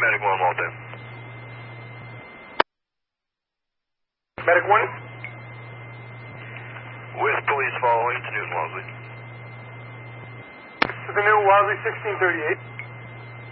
Medic 1, Walton. Medic 1? With police following to Newton Wellesley. To the new Wellesley 1638.